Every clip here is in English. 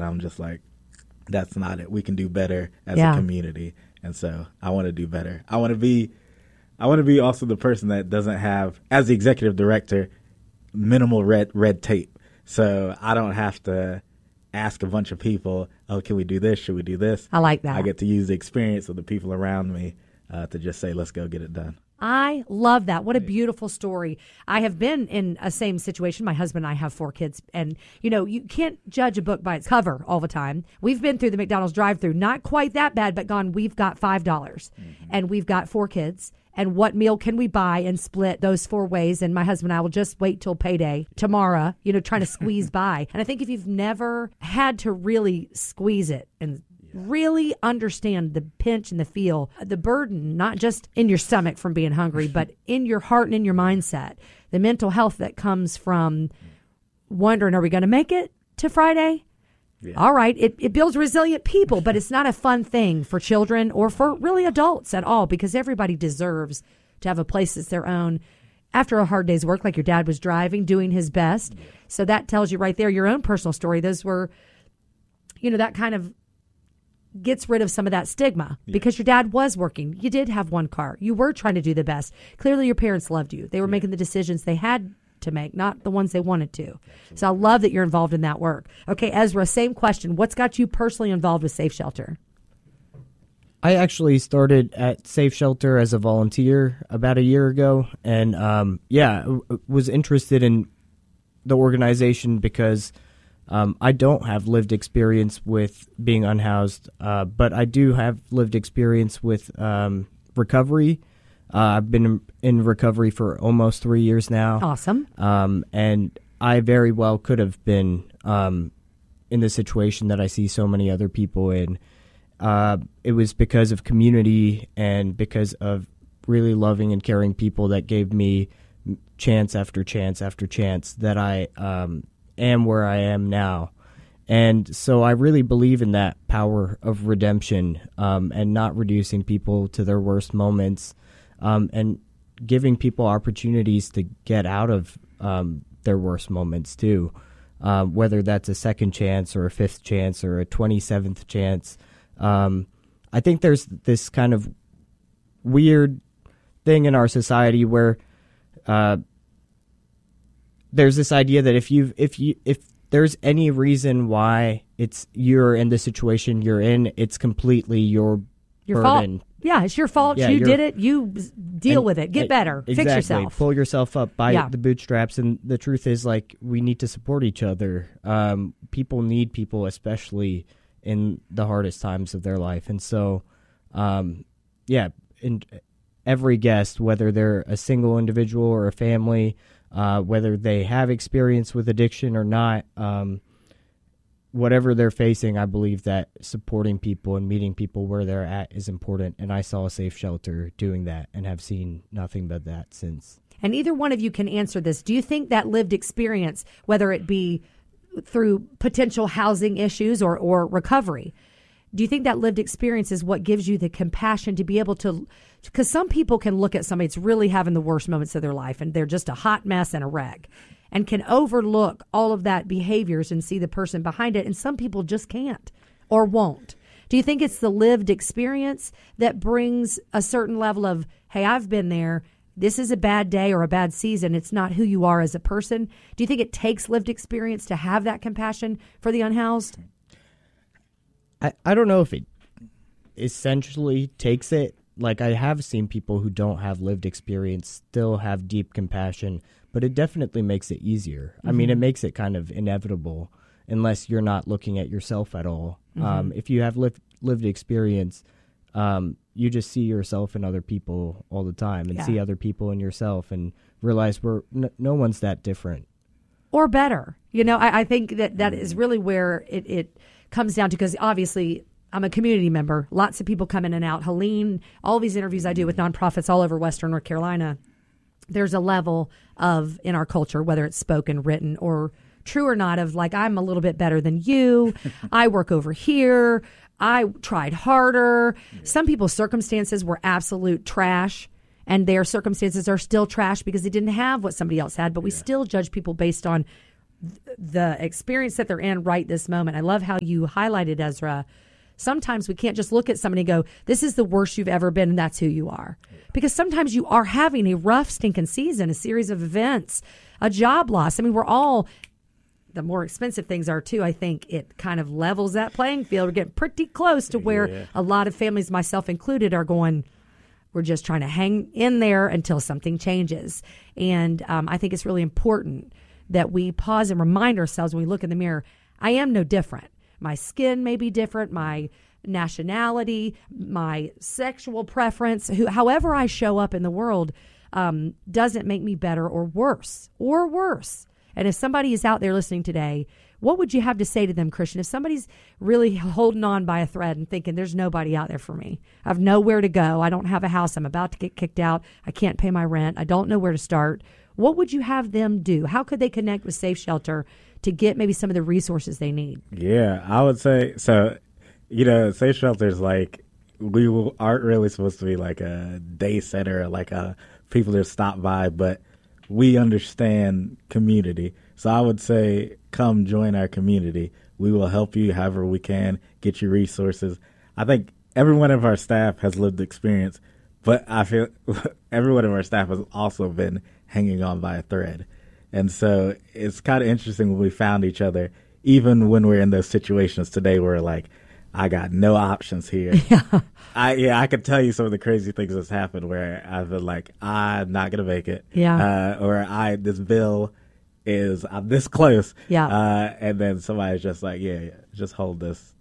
but I'm just like, that's not it. We can do better as a community. And so I want to do better. I want to be also the person that doesn't have, as the executive director, minimal red tape. So I don't have to ask a bunch of people, oh, can we do this? Should we do this? I like that. I get to use the experience of the people around me to just say, let's go get it done. I love that. What a beautiful story. I have been in a same situation. My husband and I have 4 kids. And, you can't judge a book by its cover all the time. We've been through the McDonald's drive-thru. Not quite that bad, but gone, we've got $5. And we've got 4 kids. And what meal can we buy and split those 4 ways? And my husband and I will just wait till payday tomorrow, trying to squeeze by. And I think if you've never had to really squeeze it and really understand the pinch and the feel, the burden, not just in your stomach from being hungry, but in your heart and in your mindset, the mental health that comes from wondering, are we going to make it to Friday? Yeah. All right. It builds resilient people, but it's not a fun thing for children or for really adults at all, because everybody deserves to have a place that's their own after a hard day's work, like your dad was driving, doing his best. Yeah. So that tells you right there your own personal story. Those were, that kind of gets rid of some of that stigma because your dad was working. You did have 1 car. You were trying to do the best. Clearly your parents loved you. They were making the decisions they had to make, not the ones they wanted to. Absolutely. So I love that you're involved in that work. Okay, Ezra, same question. What's got you personally involved with Safe Shelter? I actually started at Safe Shelter as a volunteer about a year ago. And was interested in the organization because I don't have lived experience with being unhoused, but I do have lived experience with recovery. I've been in recovery for almost 3 years now. Awesome. And I very well could have been in the situation that I see so many other people in. It was because of community and because of really loving and caring people that gave me chance after chance after chance that I am where I am now. And so I really believe in that power of redemption and not reducing people to their worst moments and giving people opportunities to get out of their worst moments too, whether that's a second chance or a 5th chance or a 27th chance. I think there's this kind of weird thing in our society where there's this idea that if there's any reason why you're in the situation you're in, it's completely your burden. Fault. Yeah, it's your fault. Yeah, you did it. You deal with it. Get better. Exactly. Fix yourself. Pull yourself up by the bootstraps. And the truth is, we need to support each other. People need people, especially in the hardest times of their life. And so, and every guest, whether they're a single individual or a family, whether they have experience with addiction or not, whatever they're facing, I believe that supporting people and meeting people where they're at is important. And I saw a Safe Shelter doing that and have seen nothing but that since. And either one of you can answer this. Do you think that lived experience, whether it be through potential housing issues or recovery, do you think that lived experience is what gives you the compassion to be able to, because some people can look at somebody that's really having the worst moments of their life and they're just a hot mess and a wreck and can overlook all of that behaviors and see the person behind it. And some people just can't or won't. Do you think it's the lived experience that brings a certain level of, hey, I've been there. This is a bad day or a bad season. It's not who you are as a person. Do you think it takes lived experience to have that compassion for the unhoused? I don't know if it essentially takes it. I have seen people who don't have lived experience still have deep compassion, but it definitely makes it easier. Mm-hmm. I mean, it makes it kind of inevitable unless you're not looking at yourself at all. Mm-hmm. If you have lived experience, you just see yourself in other people all the time and see other people in yourself and realize no one's that different. Or better. I think that is really where it comes down to, because obviously I'm a community member. Lots of people come in and out. Helene, all these interviews I do with nonprofits all over Western North Carolina, there's a level of, in our culture, whether it's spoken, written, or true or not, of I'm a little bit better than you. I work over here. I tried harder. Some people's circumstances were absolute trash, and their circumstances are still trash because they didn't have what somebody else had. But we still judge people based on the experience that they're in right this moment. I love how you highlighted, Ezra. Sometimes we can't just look at somebody and go, this is the worst you've ever been, and that's who you are. Because sometimes you are having a rough, stinking season, a series of events, a job loss. I mean, we're all, the more expensive things are too, I think it kind of levels that playing field. We're getting pretty close to where a lot of families, myself included, are going, we're just trying to hang in there until something changes. And I think it's really important that we pause and remind ourselves when we look in the mirror, I am no different. My skin may be different, my nationality, my sexual preference, however I show up in the world doesn't make me better or worse. And if somebody is out there listening today, what would you have to say to them, Christian? If somebody's really holding on by a thread and thinking there's nobody out there for me, I have nowhere to go, I don't have a house, I'm about to get kicked out, I can't pay my rent, I don't know where to start, what would you have them do? How could they connect with Safe Shelter to get maybe some of the resources they need? Yeah, I would say, so, Safe Shelter is like, aren't really supposed to be like a day center, like a people that stop by, but we understand community. So I would say, come join our community. We will help you however we can, get you resources. I think every one of our staff has lived experience, but I feel every one of our staff has also been hanging on by a thread. And so it's kind of interesting when we found each other, even when we're in those situations today where like, I got no options here. I could tell you some of the crazy things that's happened where I've been like, I'm not going to make it. Or this bill is, I'm this close. And then somebody's just like, just hold this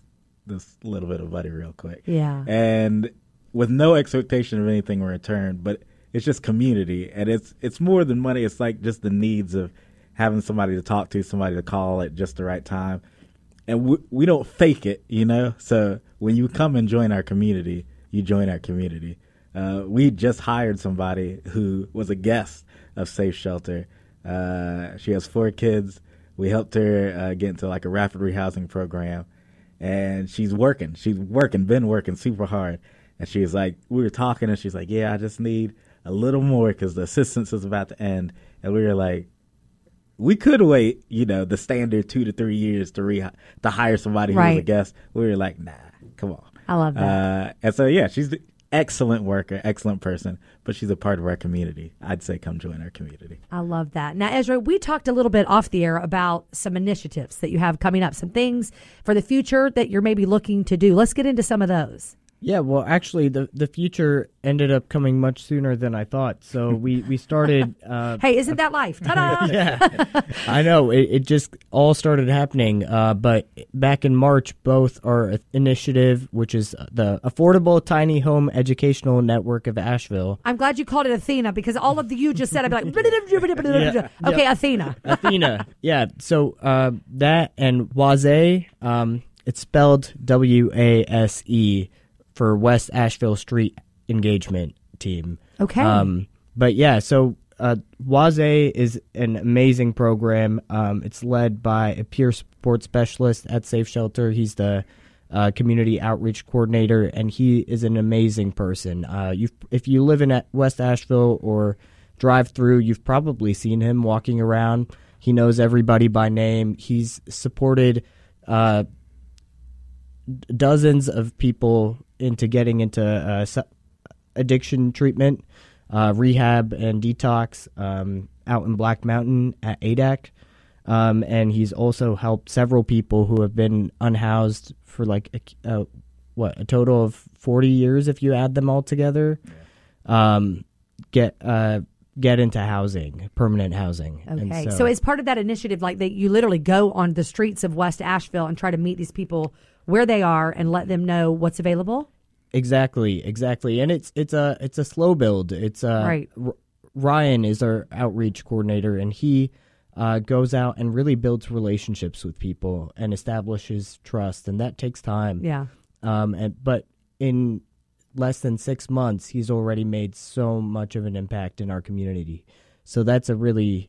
little bit of money real quick. And with no expectation of anything in return, but it's just community, and it's more than money. It's like just the needs of having somebody to talk to, somebody to call at just the right time. And we don't fake it, So when you come and join our community, you join our community. We just hired somebody who was a guest of Safe Shelter. She has 4 kids. We helped her get into like a rapid rehousing program, and she's working, been working super hard. And she's like, we were talking, and she's like, I just need a little more because the assistance is about to end. And we were like, we could wait, the standard 2 to 3 years to hire somebody who's a guest. We were like, nah, come on. I love that. And so, she's an excellent worker, excellent person, but she's a part of our community. I'd say come join our community. I love that. Now, Ezra, we talked a little bit off the air about some initiatives that you have coming up, some things for the future that you're maybe looking to do. Let's get into some of those. Yeah, well, actually, the future ended up coming much sooner than I thought. So we started. Hey, isn't that life? Ta-da! Yeah, I know. It just all started happening. But back in March, both our initiative, which is the Affordable Tiny Home Educational Network of Asheville. I'm glad you called it Athena because all of you just said, I'd be like, okay, Athena. Athena, yeah. So that and WASE, it's spelled WASE. For West Asheville Street Engagement Team. Okay. But yeah, so WASE is an amazing program. It's led by a peer support specialist at Safe Shelter. He's the community outreach coordinator, and he is an amazing person. If you live in West Asheville or drive through, you've probably seen him walking around. He knows everybody by name. He's supported dozens of people into getting into addiction treatment, rehab, and detox out in Black Mountain at ADAC. And he's also helped several people who have been unhoused for like a total of 40 years if you add them all together. Get into housing, permanent housing. Okay, so as part of that initiative, like you literally go on the streets of West Asheville and try to meet these people where they are and let them know what's available? Exactly. And it's a slow build. It's right. Ryan is our outreach coordinator, and he goes out and really builds relationships with people and establishes trust, and that takes time. Yeah. But in less than 6 months, he's already made so much of an impact in our community. So that's a really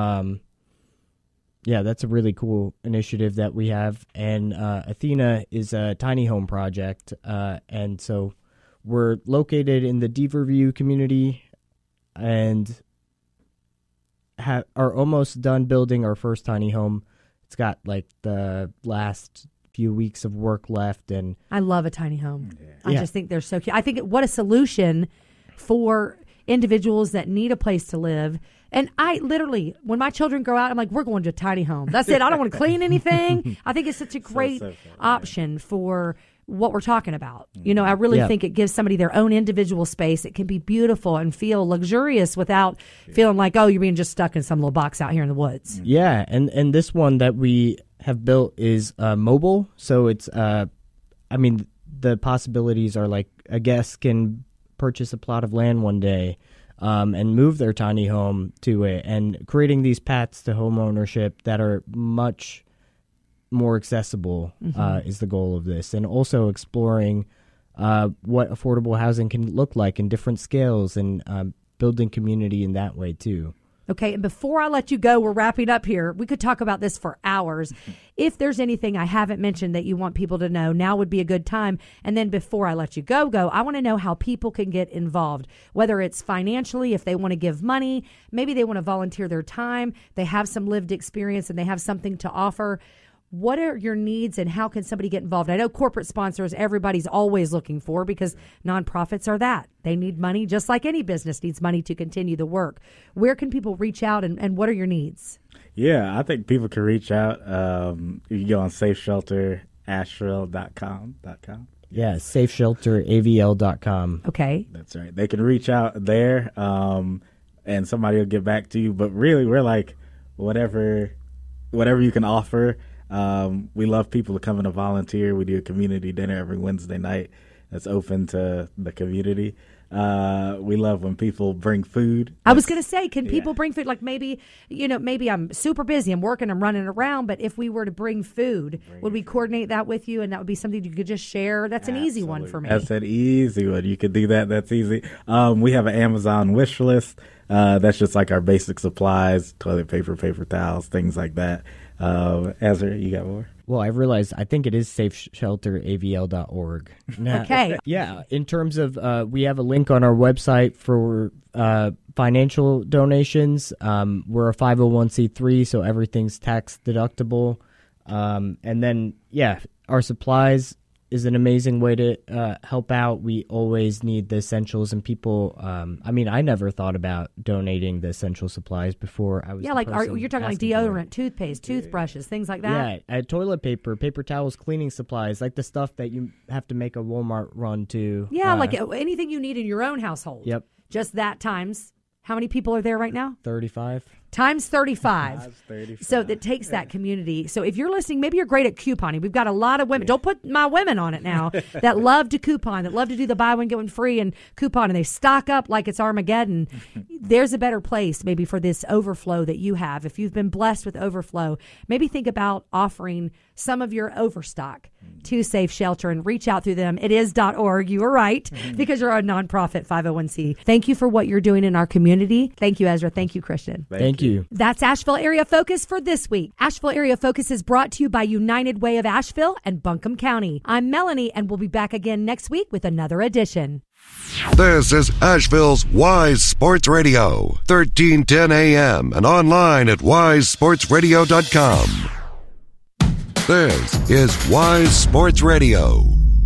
that's a really cool initiative that we have. And Athena is a tiny home project. And so we're located in the Deaverview community. And are almost done building our first tiny home. It's got like the last few weeks of work left, and I love a tiny home. Yeah. I just think they're so cute. I think what a solution for individuals that need a place to live. And I literally, when my children grow out, I'm like, we're going to a tiny home. That's it. I don't want to clean anything. I think it's such a great option for what we're talking about. You know, I really think it gives somebody their own individual space. It can be beautiful and feel luxurious without feeling like, oh, you're being just stuck in some little box out here in the woods. Yeah, and this one that we have built is mobile. So it's, I mean, the possibilities are like a guest can purchase a plot of land one day and move their tiny home to it, and creating these paths to home ownership that are much more accessible is the goal of this, and also exploring what affordable housing can look like in different scales, and building community in that way too. Okay, and before I let you go, we're wrapping up here. We could talk about this for hours. If there's anything I haven't mentioned that you want people to know, now would be a good time. And then before I let you go, I want to know how people can get involved, whether it's financially, if they want to give money, maybe they want to volunteer their time, they have some lived experience and they have something to offer. What are your needs and how can somebody get involved? I know corporate sponsors, everybody's always looking for, because nonprofits are that. They need money just like any business needs money to continue the work. Where can people reach out and what are your needs? Yeah, I think people can reach out. You can go on safeshelterasheville.com. Yeah, safeshelteravl.com. Okay. That's right. They can reach out there and somebody will get back to you. But really, we're like, whatever you can offer. We love people to come in and volunteer. We do a community dinner every Wednesday night that's open to the community. We love when people bring food. I was going to say, can people bring food? Like maybe I'm super busy, I'm working, I'm running around, but if we were to bring food, would we coordinate that with you and that would be something you could just share? That's an easy one for me. That's an easy one. You could do that. That's easy. We have an Amazon wish list. That's just like our basic supplies, toilet paper, paper towels, things like that. Ezra, you got more? Well, I realized I think it is safeshelteravl.org. Okay. Yeah. In terms of, we have a link on our website for financial donations. We're a 501c3, so everything's tax deductible. And then, our supplies is an amazing way to help out. We always need the essentials, and people, I never thought about donating the essential supplies before I was you're talking like deodorant, toothpaste, toothbrushes, things like that? Yeah, toilet paper, paper towels, cleaning supplies, like the stuff that you have to make a Walmart run to. Yeah, like anything you need in your own household. Yep. Just that times, how many people are there right now? 35. Times 35. So that takes that community. So if you're listening, maybe you're great at couponing. We've got a lot of women. Don't put my women on it now that love to coupon, that love to do the buy one, get one free and coupon, and they stock up like it's Armageddon. There's a better place maybe for this overflow that you have. If you've been blessed with overflow, maybe think about offering some of your overstock to Safe Shelter and reach out through them. It is .org. You were right, because you're a nonprofit 501c. Thank you for what you're doing in our community. Thank you, Ezra. Thank you, Christian. Thank you. That's Asheville Area Focus for this week. Asheville Area Focus is brought to you by United Way of Asheville and Buncombe County. I'm Melanie, and we'll be back again next week with another edition. This is Asheville's Wise Sports Radio, 1310 AM and online at wisesportsradio.com. This is Wise Sports Radio.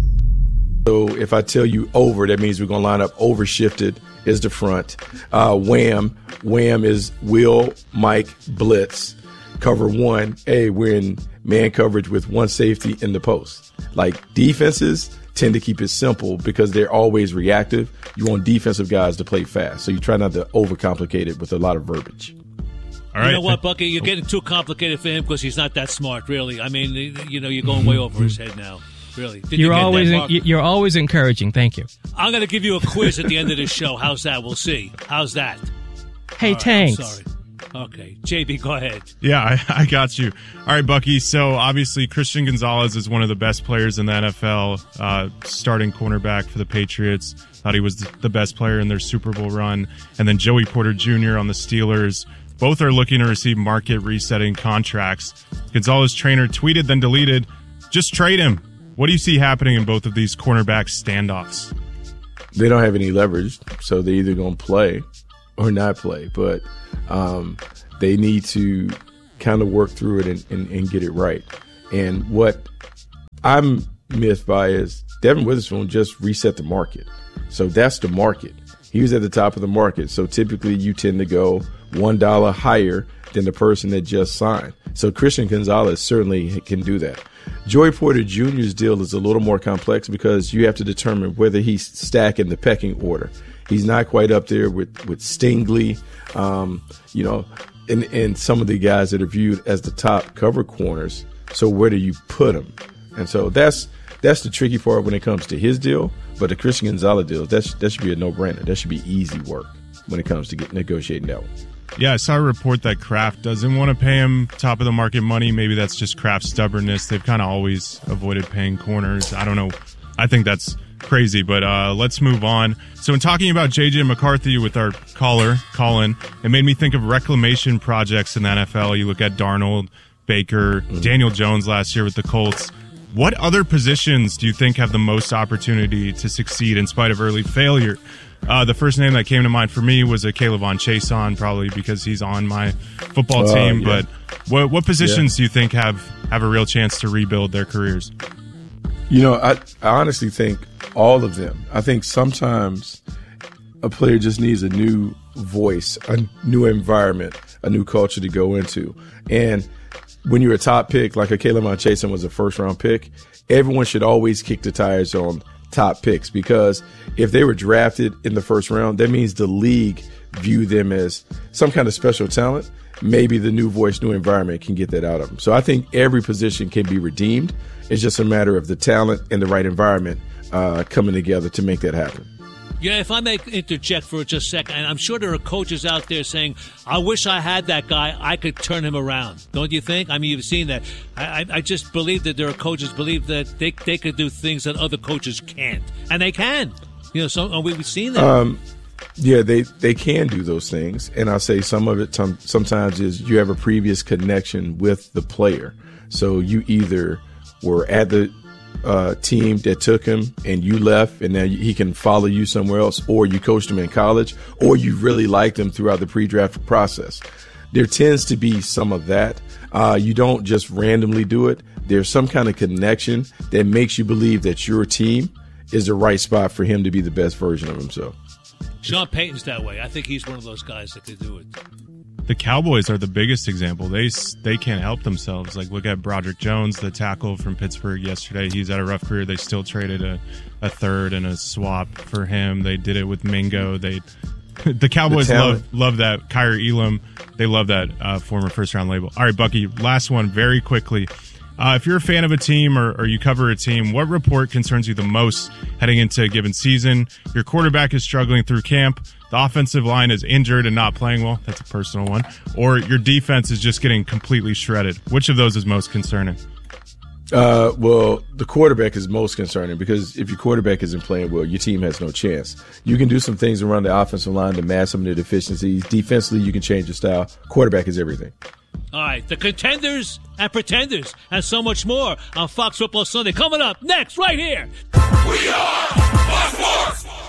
So if I tell you over, that means we're going to line up over shifted is the front. Wham is Will, Mike, Blitz. Cover one. We're in man coverage with one safety in the post. Like defenses tend to keep it simple because they're always reactive. You want defensive guys to play fast. So you try not to overcomplicate it with a lot of verbiage. All right. You know what, Bucky? You're getting too complicated for him because he's not that smart, really. I mean, you're going way over his head now. Really. You're always encouraging. Thank you. I'm going to give you a quiz at the end of this show. How's that? We'll see. How's that? Hey, Tanks. Sorry. Okay. JB, go ahead. Yeah, I got you. All right, Bucky. So, obviously, Christian Gonzalez is one of the best players in the NFL, starting cornerback for the Patriots. Thought he was the best player in their Super Bowl run. And then Joey Porter Jr. on the Steelers. Both are looking to receive market resetting contracts. Gonzalez' trainer tweeted, then deleted, just trade him. What do you see happening in both of these cornerback standoffs? They don't have any leverage, so they're either going to play or not play. But They need to kind of work through it and get it right. And what I'm miffed by is Devin Witherspoon just reset the market. So that's the market. He was at the top of the market. So typically you tend to go $1 higher than the person that just signed. So Christian Gonzalez certainly can do that. Joey Porter Jr.'s deal is a little more complex because you have to determine whether he's stacking the pecking order. He's not quite up there with Stingley, and some of the guys that are viewed as the top cover corners. So where do you put him? And so that's the tricky part when it comes to his deal. But the Christian Gonzalez deal, that should be a no-brainer. That should be easy work when it comes to negotiating that one. Yeah, I saw a report that Kraft doesn't want to pay him top of the market money. Maybe that's just Kraft's stubbornness. They've kind of always avoided paying corners. I don't know. I think that's crazy, but let's move on. So in talking about J.J. McCarthy with our caller, Colin, it made me think of reclamation projects in the NFL. You look at Darnold, Baker, Daniel Jones last year with the Colts. What other positions do you think have the most opportunity to succeed in spite of early failure? The first name that came to mind for me was a Kayvon Chason, probably because he's on my football team. Yeah. But what positions do you think have a real chance to rebuild their careers? I honestly think all of them. I think sometimes a player just needs a new voice, a new environment, a new culture to go into. And when you're a top pick, like a Kayvon Chason was a first-round pick, everyone should always kick the tires on top picks, because if they were drafted in the first round, that means the league view them as some kind of special talent. Maybe the new voice, new environment can get that out of them. So I think every position can be redeemed. It's just a matter of the talent and the right environment coming together to make that happen. Yeah, if I may interject for just a second, and I'm sure there are coaches out there saying, I wish I had that guy. I could turn him around. Don't you think? I mean, you've seen that. I just believe that there are coaches believe that they could do things that other coaches can't. And they can. So we've seen that. Yeah, they can do those things. And I'll say some of it sometimes is you have a previous connection with the player. So you either were at the team that took him and you left and now he can follow you somewhere else, or you coached him in college, or you really liked him throughout the pre-draft process. There tends to be some of that. You don't just randomly do it. There's some kind of connection that makes you believe that your team is the right spot for him to be the best version of himself. Sean Payton's that way. I think he's one of those guys that could do it. The Cowboys are the biggest example. They can't help themselves. Like, look at Broderick Jones, the tackle from Pittsburgh yesterday. He's had a rough career. They still traded a third and a swap for him. They did it with Mingo. The Cowboys love that. Kyrie Elam, they love that former first-round label. All right, Bucky, last one very quickly. If you're a fan of a team or you cover a team, what report concerns you the most heading into a given season? Your quarterback is struggling through camp. The offensive line is injured and not playing well. That's a personal one. Or your defense is just getting completely shredded. Which of those is most concerning? Well, the quarterback is most concerning, because if your quarterback isn't playing well, your team has no chance. You can do some things around the offensive line to mask some of the deficiencies. Defensively, you can change your style. Quarterback is everything. All right, the contenders and pretenders and so much more on Fox Football Sunday. Coming up next, right here. We are Fox Sports.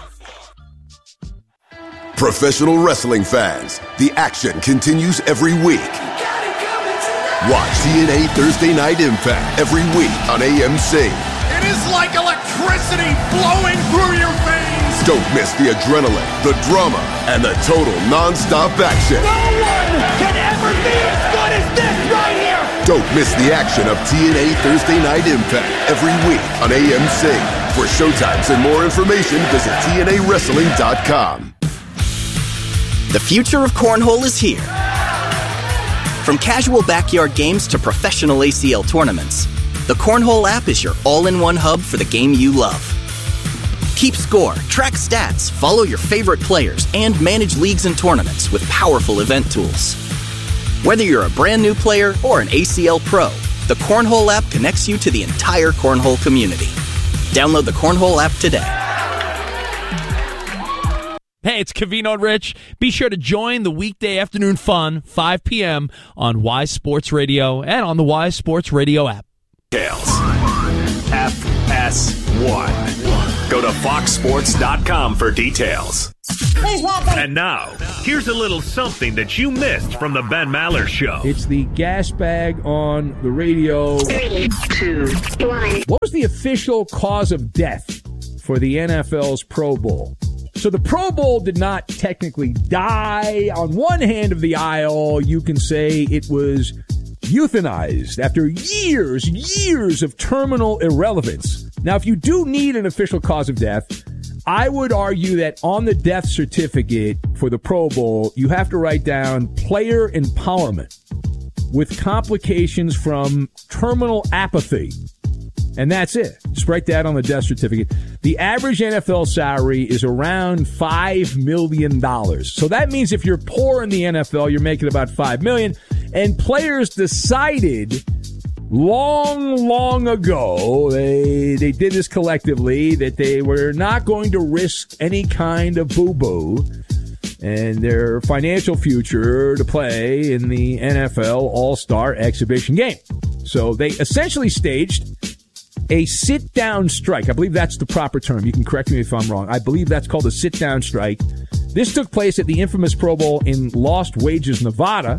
Professional wrestling fans, the action continues every week. Watch TNA Thursday Night Impact every week on AMC. It is like electricity flowing through your veins. Don't miss the adrenaline, the drama, and the total non-stop action. No one can ever be as good as this right here. Don't miss the action of TNA Thursday Night Impact every week on AMC. For showtimes and more information, visit TNAWrestling.com. The future of cornhole is here. From casual backyard games to professional ACL tournaments, the Cornhole app is your all-in-one hub for the game you love. Keep score, track stats, follow your favorite players, and manage leagues and tournaments with powerful event tools. Whether you're a brand new player or an ACL pro, the Cornhole app connects you to the entire cornhole community. Download the Cornhole app today. Hey, it's Covino and Rich. Be sure to join the weekday afternoon fun, 5 p.m. on Wise Sports Radio and on the Wise Sports Radio app. FS1. Go to foxsports.com for details. Please welcome. And now, here's a little something that you missed from the Ben Maller Show. It's the gas bag on the radio. 3, 2, 1. What was the official cause of death for the NFL's Pro Bowl? So the Pro Bowl did not technically die. On one hand of the aisle, you can say it was euthanized after years of terminal irrelevance. Now, if you do need an official cause of death, I would argue that on the death certificate for the Pro Bowl, you have to write down player empowerment with complications from terminal apathy. And that's it. Just write that on the death certificate. The average NFL salary is around $5 million. So that means if you're poor in the NFL, you're making about $5 million. And players decided long ago, they did this collectively, that they were not going to risk any kind of boo-boo and their financial future to play in the NFL All-Star Exhibition game. So they essentially staged a sit-down strike. I believe that's the proper term. You can correct me if I'm wrong. I believe that's called a sit-down strike. This took place at the infamous Pro Bowl in Lost Wages, Nevada,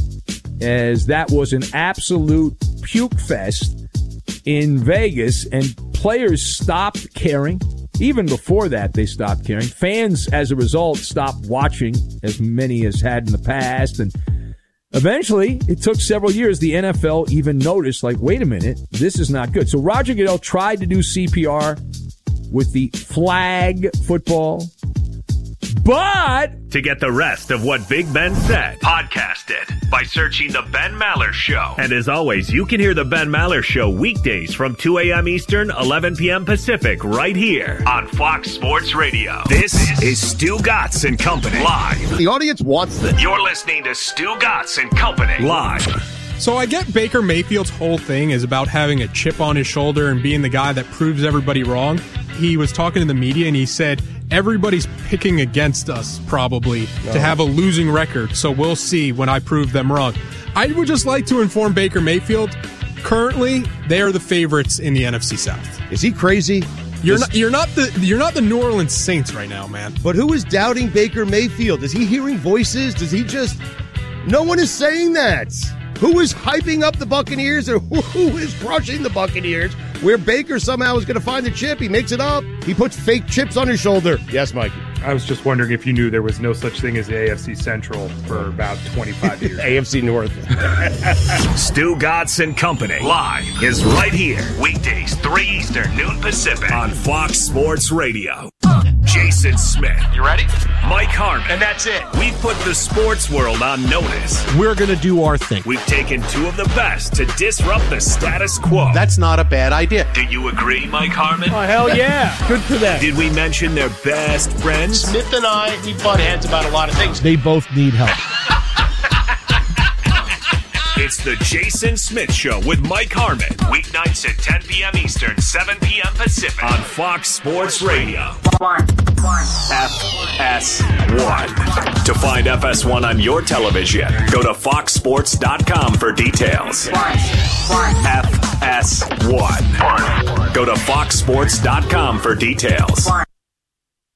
as that was an absolute puke fest in Vegas, and players stopped caring. Even before that, they stopped caring. Fans, as a result, stopped watching, as many as had in the past, and eventually, it took several years. The NFL even noticed, like, wait a minute, this is not good. So Roger Goodell tried to do CPR with the flag football, but to get the rest of what Big Ben said, podcast it by searching The Ben Maller Show. And as always, you can hear The Ben Maller Show weekdays from 2 a.m. Eastern, 11 p.m. Pacific, right here on Fox Sports Radio. This is Stu Gatz and Company live. The audience wants this. You're listening to Stu Gatz and Company live. So I get Baker Mayfield's whole thing is about having a chip on his shoulder and being the guy that proves everybody wrong. He was talking to the media and he said, everybody's picking against us probably to have a losing record, so we'll see when I prove them wrong. I would just like to inform Baker Mayfield, currently they are the favorites in the NFC South. Is he crazy? You're not the New Orleans Saints right now, man. But who is doubting Baker Mayfield? Is he hearing voices? Does he just... No one is saying that. Who is hyping up the Buccaneers or who is crushing the Buccaneers? Where Baker somehow is going to find the chip. He makes it up. He puts fake chips on his shoulder. Yes, Mike. I was just wondering if you knew there was no such thing as the AFC Central for about 25 years. AFC North. Stu Gatz and Company live is right here. Weekdays, 3 Eastern, noon Pacific on Fox Sports Radio. Jason Smith. You ready? Mike Harmon. And that's it. We've put the sports world on notice. We're going to do our thing. We've taken two of the best to disrupt the status quo. That's not a bad idea. Do you agree, Mike Harmon? Oh, hell yeah. Good for them. Did we mention their best friends? Smith and I, we butt heads about a lot of things. They both need help. It's the Jason Smith Show with Mike Harmon. Weeknights at 10 p.m. Eastern, 7 p.m. Pacific on Fox Sports Radio. FS1. To find FS1 on your television, go to foxsports.com for details. FS1. Go to foxsports.com for details.